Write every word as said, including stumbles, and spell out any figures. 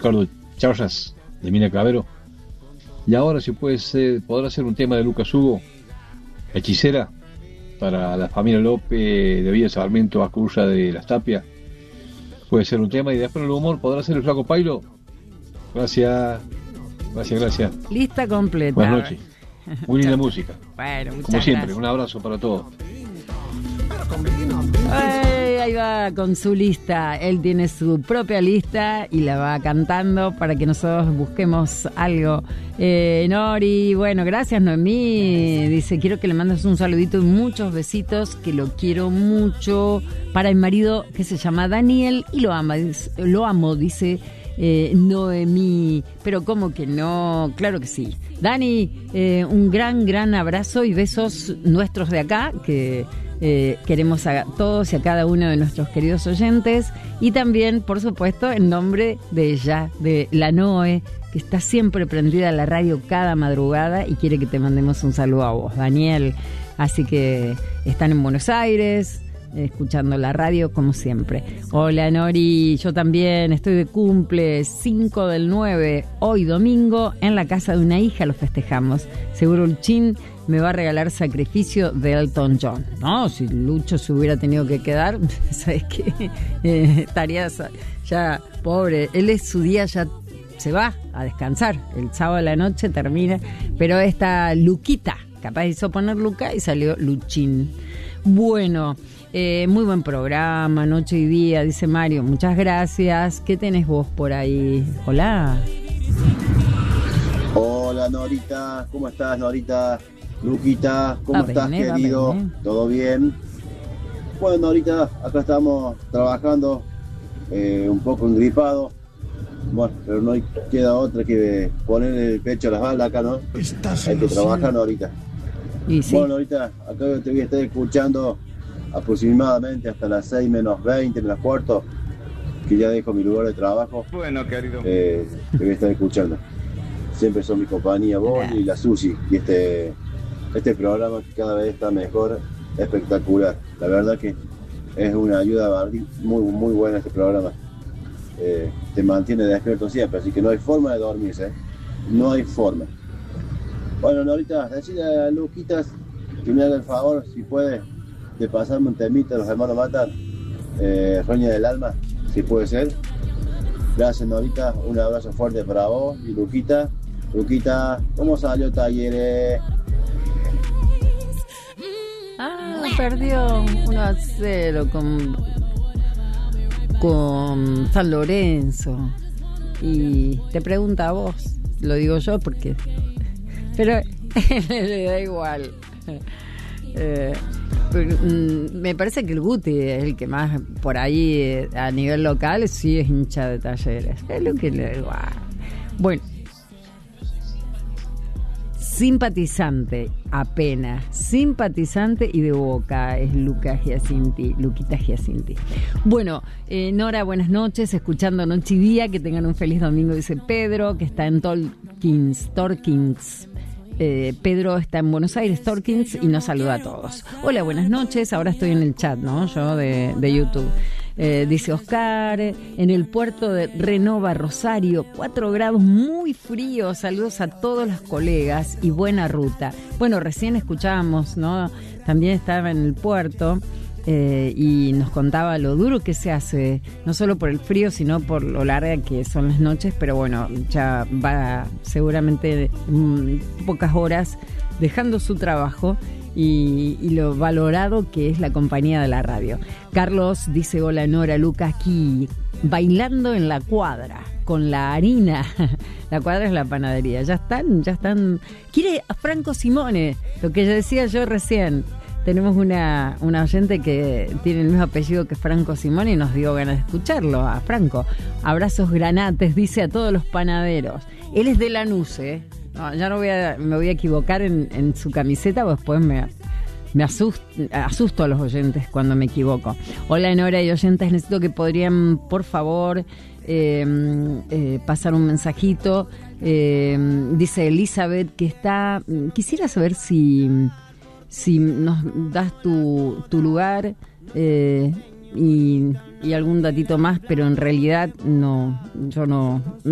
Ricardo Charras de Mina Clavero. Y ahora si puede ser, podrá ser un tema de Lucas Hugo, Hechicera, para la familia López de Villa Sarmiento, Acurra de Las Tapias. Puede ser un tema, y después en el humor podrá ser el Flaco Pailo. Gracias, gracias, gracias. Lista completa. Buenas noches. Muy linda música. Bueno, muchas Como siempre, gracias. un abrazo para todos. Ay, ahí va con su lista. Él tiene su propia lista y la va cantando para que nosotros busquemos algo. Eh, Nori, bueno, gracias Noemí. Dice, quiero que le mandes un saludito y muchos besitos, que lo quiero mucho. Para mi marido, que se llama Daniel, y lo ama, lo amo, dice eh, Noemí. Pero ¿cómo que no? Claro que sí. Dani, eh, un gran, gran abrazo y besos nuestros de acá, que eh, queremos a todos y a cada uno de nuestros queridos oyentes. Y también, por supuesto, en nombre de ella, de la Noe, que está siempre prendida a la radio cada madrugada y quiere que te mandemos un saludo a vos, Daniel. Así que están en Buenos Aires, escuchando la radio como siempre. Hola Nori, yo también estoy de cumple, cinco del nueve, hoy domingo, en la casa de una hija lo festejamos. Seguro el Chin me va a regalar Sacrificio de Elton John. No, si Lucho se hubiera tenido que quedar, ¿sabes qué? Eh, estaría ya pobre, él es su día, ya se va a descansar, el sábado de la noche termina, pero esta Luquita, capaz hizo poner Luca y salió Luchín. Bueno, eh, muy buen programa, noche y día, dice Mario. Muchas gracias. ¿Qué tenés vos por ahí? Hola. Hola Norita, ¿cómo estás Norita? Luquita, ¿cómo Va estás bene, va querido? bene. ¿Todo bien? Bueno Norita, acá estamos trabajando, eh, un poco engripado. Bueno, pero no queda otra que poner el pecho a las balas acá, ¿no? Hay que trabajar Norita. Y sí. Bueno, ahorita acá te voy a estar escuchando aproximadamente hasta las seis menos veinte, menos cuarto, que ya dejo mi lugar de trabajo. Bueno, querido. Eh, te voy a estar escuchando. Siempre son mi compañía, vos y la Susi. Y este, este programa que cada vez está mejor, espectacular. La verdad que es una ayuda muy, muy buena este programa. Eh, te mantiene despierto siempre, así que no hay forma de dormirse, ¿eh? No hay forma. Bueno, ahorita decirle a Luquitas que me haga el favor, si puede, de pasarme un temita de los hermanos Matar, eh, Roña del Alma, si puede ser. Gracias, Norita, un abrazo fuerte para vos y Luquita. Luquita, ¿cómo salió Talleres? Ah, perdió uno a cero con, con San Lorenzo. Y te pregunta a vos, lo digo yo porque... Pero le da igual. Eh, pero, mm, me parece que el Guti es el que más por ahí eh, a nivel local sí es hincha de Talleres. Es lo que le da igual. Bueno, simpatizante apenas, simpatizante y de Boca es Lucas Giacinti, Luquita Giacinti. Bueno, eh, Nora, buenas noches, escuchando Noche y Día, que tengan un feliz domingo, dice Pedro, que está en Torkins, Torkins. Eh, Pedro está en Buenos Aires, Torkins, y nos saluda a todos. Hola, buenas noches, ahora estoy en el chat, ¿no? Yo de, de YouTube. Eh, dice Oscar, en el puerto de Renova, Rosario, cuatro grados, muy frío. Saludos a todos los colegas y buena ruta. Bueno, recién escuchábamos, ¿no? También estaba en el puerto eh, y nos contaba lo duro que se hace, no solo por el frío, sino por lo larga que son las noches. Pero bueno, ya va seguramente mmm, pocas horas dejando su trabajo. Y, y lo valorado que es la compañía de la radio. Carlos dice, hola Nora, Luca, aquí bailando en la cuadra con la harina. La cuadra es la panadería. Ya están, ya están. Quiere a Franco Simone, lo que ya decía yo recién. Tenemos una, una oyente que tiene el mismo apellido que Franco Simone y nos dio ganas de escucharlo a Franco. Abrazos granates, dice a todos los panaderos. Él es de Lanús, ¿eh? No, ya no voy a, me voy a equivocar en, en su camiseta, pues después me, me asusto, asusto a los oyentes cuando me equivoco. Hola Nora y oyentes, necesito que podrían, por favor, eh, eh, pasar un mensajito. Eh, dice Elizabeth que está... Quisiera saber si, si nos das tu, tu lugar eh, y, y algún datito más, pero en realidad no, yo no...